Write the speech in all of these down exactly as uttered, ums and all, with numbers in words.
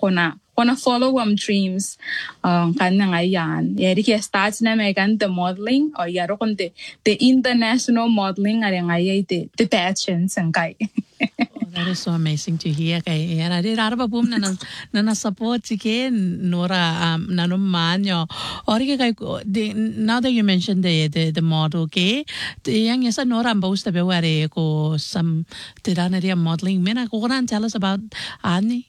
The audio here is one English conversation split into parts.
kona kona follow um dreams um kana ngayan yeri ki starts na me kan the modeling o yaro kon the the international modeling are ngayai the the passion sangai. Oh, that is so amazing to hear. Kay era di rara boom na na support sige Nora um nanum manyo. Ori kay now that you mentioned the the, the model ke yang yesa Nora ambos tabe ware ko some tiranaria modeling mena ko kan tell us about ani.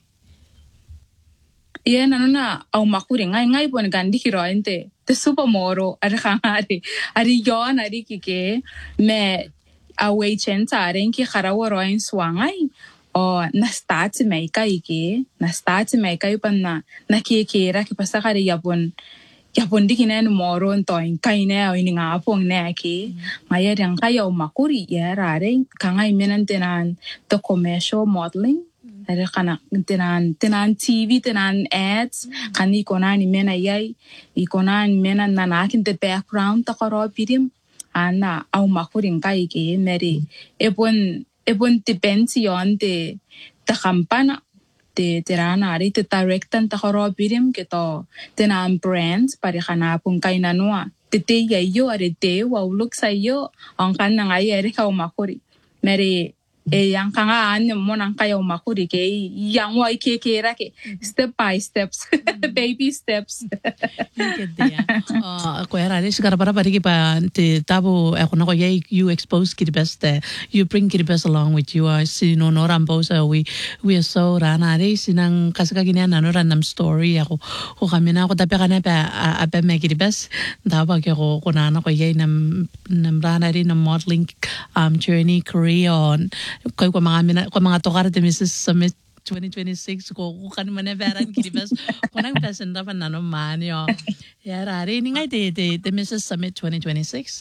Yeah, nanuna au makuri ngai ngai pon gandi kirointe the supermodel ari khangari ari yon ari kike me away chenta renki kharawaro in swangai o na start me kai ke na start me kai panna na ke ke ra ki pasakari yapon yapon dikine no moro ntoin kai ne o ini ngapong ne ke maya rang kai au makuri ya ra re kangai menantenan the commercial modeling Ada kana tenan tenan T V tenan ads kani konan mena yai ikonan mena nanakin the background takaro pidim ana au makuring kai ke meri epon epon dipension de ta campana de terana ari te directan takaro pidim ke to tenan brands pare kana pun kai nanua te te yai yo are te wa look sa yo ang kan ngai ari ka makuri meri e yang kanga an mo nang kayo makuri ke yang wa ke ke ra ke step by steps baby steps Iya uh ko era ris gara para pari ki pa te tabo e kono ko ye you expose ki the best uh, you bring ki the best along with you uh, si no no rambosa we we are so rana ris sinang kasaka gina na no random story ako ko kamina ko tape kana pa ape me ki the best daba ke ko kona na ko ye nam nam rana ri na modeling um journey career on ko ko mga ko mga tokar de Missus Summit twenty twenty-six ko kan maneveran kiribas ko nang pasenda pa nano man yo ya rari ni ngai de de de Missus Summit twenty twenty-six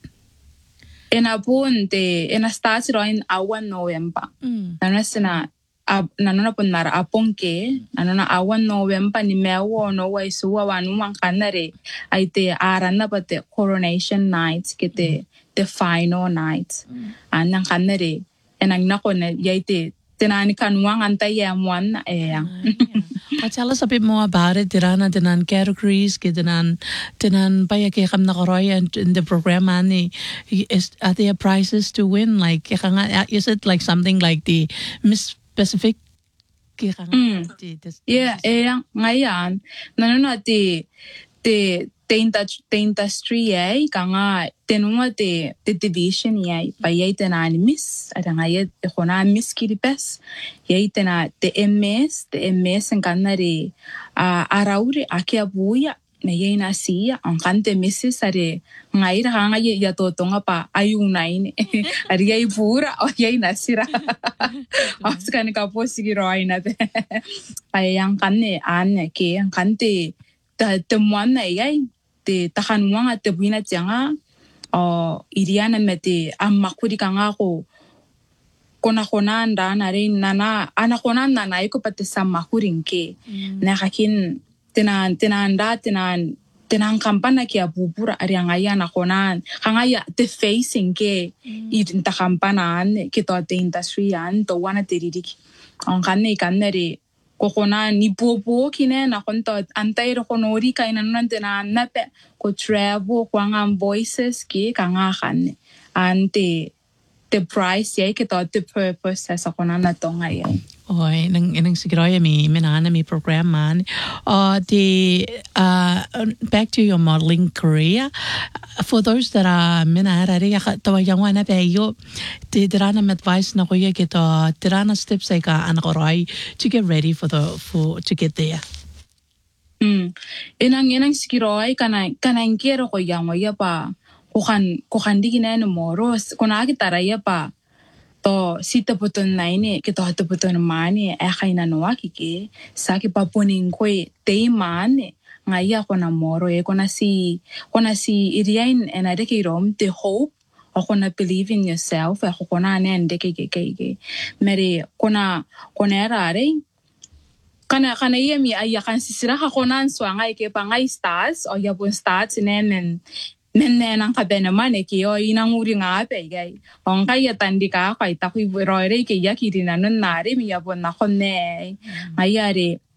ena pun de ena start ro in awan November nana sina nanona pun nara apong ke nanona awan November ni mewo no wai suwa wanu man kanare ai te arana pa te coronation night ke te the final night anang kanare enang nako na yaite tenani kanwang antay yamuan na eyang. Tell us a bit more about it. Tirana tenan categories, tenan tenan paya ke kam nakoroy in the program ani is are there prizes to win? Like is it like something like the Miss Pacific? Mm. Yeah, eyang ngayon nanona ti ti the industry ay kanga tenunga te the division ay payay tenan miss ada ngaya kona miss kiripes yay tena the M S the M S en kanare a araure akia buya na yay na siya ang kante misses are ngai ra nga ya totonga pa ayuna ini ari yay pura o yay na sira askan ka po sigiro ay na payang kanne an ke ang kante ta temuan na yay te takanwang at te buina tianga o iriana mete amakuri kanga ko kona kona anda na rin nana ana kona nana iko pati sa makuring ke na kakin tenan tenanda tenan tenan kampana kia bubura ari ngaya na kona kangaya te facing ke irin ta kampana an kito te industry an to wana te ririki ang kanne kanere kokona ni bobo kine na konto antay ro konori kay nanon na nape ko travel ko ang voices ki kanga kan ante the price yay kito the purpose sa kona na to ngayon. Oy, nang nang siguro ya mi minana mi program man. Uh, the uh back to your modeling career. For those that are minara ri tawa yang wana pe yo the drana advice na ko ye kito drana steps ay ka anakoray to get ready for the for to get there. Hmm. Inang inang siguro ay kana kana ngero ko yang ya pa kukan kukan di gina no moros kuna kita raya pa to sita puton na ini kita hatu puton mani eh kay nanua kiki sa kipapunin ko te mani ngaya ko na moro e ko na si ko na si iriain en ade kay rom the hope o ko na believe in yourself e ko na ne ande kay kay kay meri ko na ko na rare kana kana yemi ayakan sisira ko na swanga ke pangay stars o yapon stars nenen nene nang kabena mane ki o inang uri nga pe gay ong kaya tandika kay takui roire ke yakiri na nun nari mi yapon na konne ngayari